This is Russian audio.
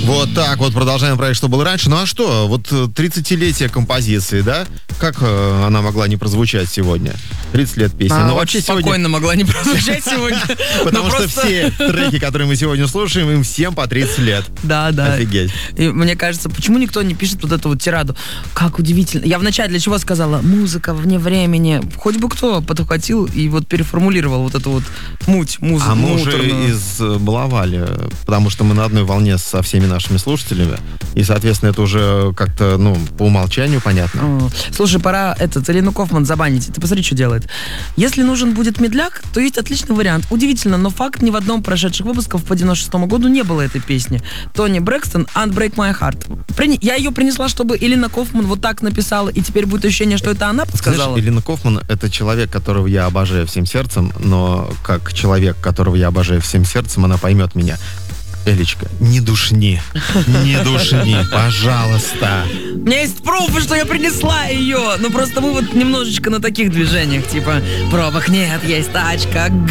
Вот так вот продолжаем проект «Что было раньше». Ну а что, вот 30-летие композиции, да? Как она могла не прозвучать сегодня? 30 лет песни. Она Но вообще спокойно сегодня... могла не прозвучать сегодня. Потому что все треки, которые мы сегодня слушаем, им всем по 30 лет. Да. Офигеть. И мне кажется, почему никто не пишет вот эту вот тираду? Как удивительно. Я вначале для чего сказала? Музыка вне времени. Хоть бы кто подхватил и вот переформулировал вот эту вот музыку. А мы уже избаловали, потому что мы на одной волне со всеми нашими слушателями. И, соответственно, это уже как-то, по умолчанию понятно. Слушай, пора Елену Кофман забанить. Ты посмотри, что делает. Если нужен будет медляк, то есть отличный вариант. Удивительно, но факт, ни в одном прошедших выпусков по 96-му году не было этой песни. Тони Брэкстон «Unbreak My Heart». Я ее принесла, чтобы Елена Кофман вот так написала, и теперь будет ощущение, что это она подсказала. Знаешь, Елена Кофман — это человек, которого я обожаю всем сердцем, но как человек, которого я обожаю всем сердцем, она поймет меня. Элечка, не душни, пожалуйста. У меня есть пруфы, что я принесла ее. Но просто мы вот немножечко на таких движениях, типа пробок нет, есть тачка,